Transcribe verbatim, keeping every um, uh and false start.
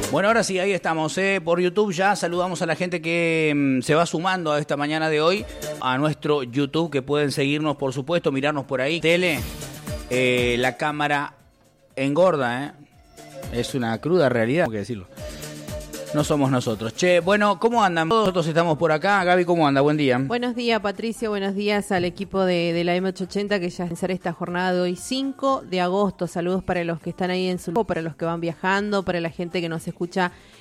Bueno, ahora sí, ahí estamos, ¿eh? Por YouTube ya saludamos a la gente que mmm, se va sumando a esta mañana de hoy a nuestro YouTube, que pueden seguirnos, por supuesto, mirarnos por ahí. Tele, eh, la cámara engorda, ¿eh? Es una cruda realidad, hay que decirlo. No somos nosotros. Che, bueno, ¿cómo andan? Nosotros estamos por acá. Gaby, ¿cómo anda? Buen día. Buenos días, Patricio. Buenos días al equipo de, de la M ochocientos ochenta que ya empezará esta jornada de hoy, cinco de agosto. Saludos para los que están ahí en su... para los que van viajando, para la gente que nos escucha